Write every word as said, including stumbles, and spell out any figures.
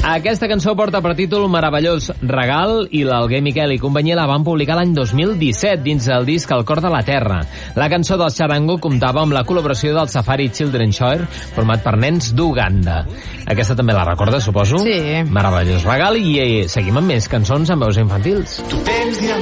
Aquesta cançó porta per títol Meravellós Regal i l'Alguer Miquel i companyia la van publicar l'any dos mil disset dins el disc El cor de la terra. La cançó del Charango comptava amb la col·laboració del Safari Children's Choir, format per nens d'Uganda. Aquesta també la recordes, suposo? Sí. Meravellós Regal, i eh, seguim amb més cançons amb veus infantils. Tu tens